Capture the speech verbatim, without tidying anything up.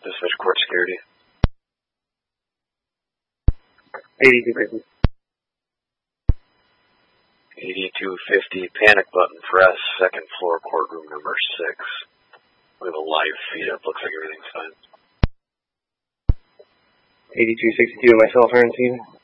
Dispatch Court Security. eighty-two fifty. eighty-two fifty, panic button press, second floor, courtroom number six. We have a live feed up, looks like everything's fine. eighty-two sixty-two, myself, Aaron Steven.